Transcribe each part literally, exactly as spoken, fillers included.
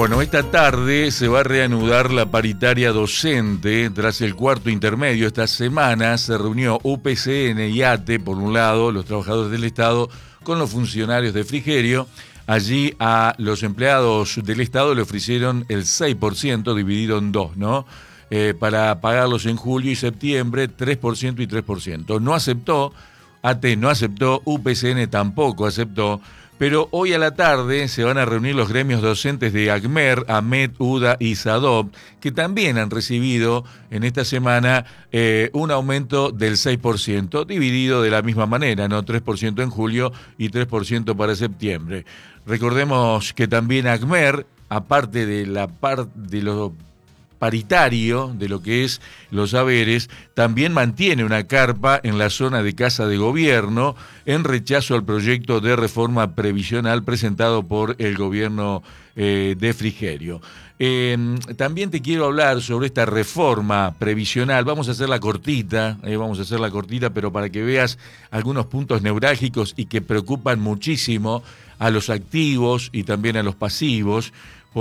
Bueno, esta tarde se va a reanudar la paritaria docente. Tras el cuarto intermedio esta semana se reunió U P C N y A T E, por un lado, los trabajadores del Estado, con los funcionarios de Frigerio. Allí a los empleados del Estado le ofrecieron el seis por ciento dividido en dos, ¿no? Eh, para pagarlos en julio y septiembre, tres por ciento y tres por ciento. No aceptó, A T E no aceptó, U P C N tampoco aceptó. Pero hoy a la tarde se van a reunir los gremios docentes de ACMER, AMET, UDA y SADOP, que también han recibido en esta semana eh, un aumento del seis por ciento, dividido de la misma manera, ¿no? tres por ciento en julio y tres por ciento para septiembre. Recordemos que también ACMER, aparte de la parte de los paritario de lo que es los saberes, también mantiene una carpa en la zona de Casa de Gobierno en rechazo al proyecto de reforma previsional presentado por el gobierno eh, de Frigerio. Eh, también te quiero hablar sobre esta reforma previsional. Vamos a hacerla cortita, eh, vamos a hacerla cortita, pero para que veas algunos puntos neurálgicos y que preocupan muchísimo a los activos y también a los pasivos,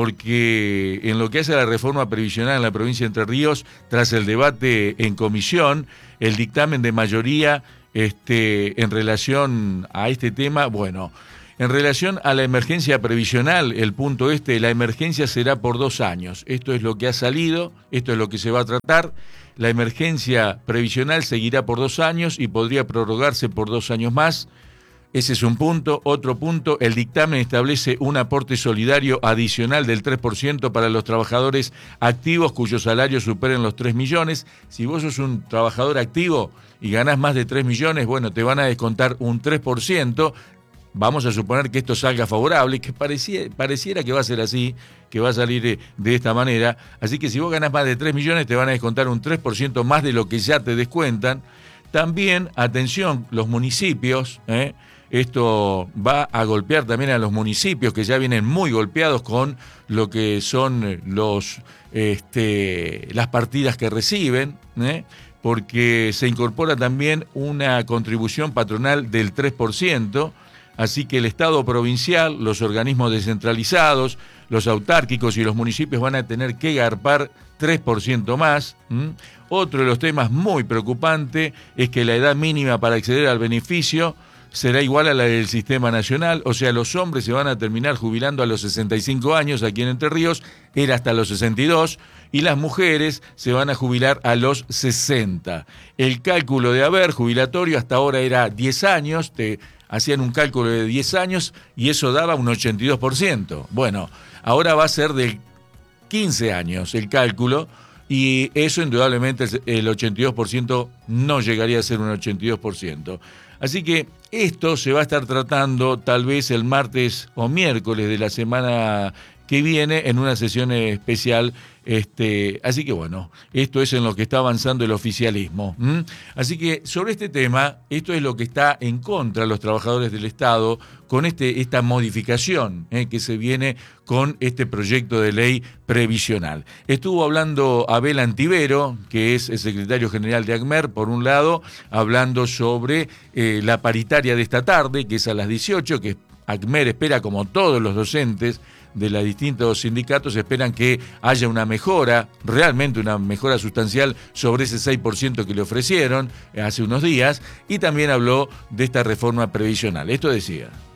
porque en lo que hace a la reforma previsional en la provincia de Entre Ríos, tras el debate en comisión, el dictamen de mayoría este, en relación a este tema, bueno, en relación a la emergencia previsional, el punto este, la emergencia será por dos años. Esto es lo que ha salido, esto es lo que se va a tratar. La emergencia previsional seguirá por dos años y podría prorrogarse por dos años más. Ese es un punto. Otro punto, el dictamen establece un aporte solidario adicional del tres por ciento para los trabajadores activos cuyos salarios superen los tres millones. Si vos sos un trabajador activo y ganás más de tres millones, bueno, te van a descontar un tres por ciento. Vamos a suponer que esto salga favorable, que parecía, pareciera que va a ser así, que va a salir de, de esta manera. Así que si vos ganás más de tres millones, te van a descontar un tres por ciento más de lo que ya te descuentan. También, atención, los municipios, ¿eh? Esto va a golpear también a los municipios que ya vienen muy golpeados con lo que son los, este, las partidas que reciben, ¿eh? Porque se incorpora también una contribución patronal del tres por ciento, así que el Estado provincial, los organismos descentralizados, los autárquicos y los municipios van a tener que garpar tres por ciento más. ¿Mm? Otro de los temas muy preocupante es que la edad mínima para acceder al beneficio será igual a la del sistema nacional, o sea, los hombres se van a terminar jubilando a los sesenta y cinco años, aquí en Entre Ríos era hasta los sesenta y dos, y las mujeres se van a jubilar a los sesenta. El cálculo de haber jubilatorio hasta ahora era diez años, te hacían un cálculo de diez años y eso daba un ochenta y dos por ciento. Bueno, ahora va a ser de quince años el cálculo, y eso indudablemente el ochenta y dos por ciento no llegaría a ser un ochenta y dos por ciento. Así que esto se va a estar tratando tal vez el martes o miércoles de la semana que viene en una sesión especial. Este, así que bueno, esto es en lo que está avanzando el oficialismo. ¿Mm? Así que sobre este tema, esto es lo que está en contra de los trabajadores del Estado con este, esta modificación eh, que se viene con este proyecto de ley previsional. Estuvo hablando Abel Antivero, que es el secretario general de ACMER, por un lado, hablando sobre eh, la paritaria de esta tarde, que es a las dieciocho, que ACMER espera, como todos los docentes de los distintos sindicatos, esperan que haya una mejora, realmente una mejora sustancial sobre ese seis por ciento que le ofrecieron hace unos días, y también habló de esta reforma previsional. Esto decía.